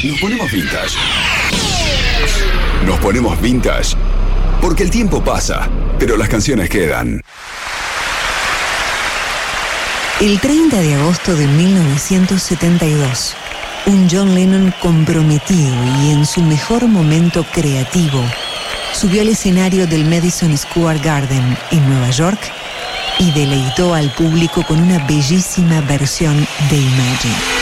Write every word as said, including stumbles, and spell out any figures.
Nos ponemos vintage. Nos ponemos vintage porque el tiempo pasa, pero las canciones quedan. El treinta de agosto de mil novecientos setenta y dos, un John Lennon comprometido y en su mejor momento creativo subió al escenario del Madison Square Garden en Nueva York y deleitó al público con una bellísima versión de Imagine.